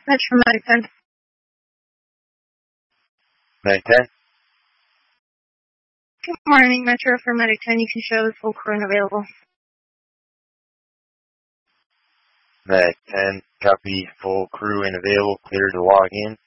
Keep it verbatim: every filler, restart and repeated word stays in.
Metro Medic ten. Medic ten? Good morning, Metro for Medic ten. You can show the full crew unavailable. Medic ten, copy, full crew and available, clear to log in.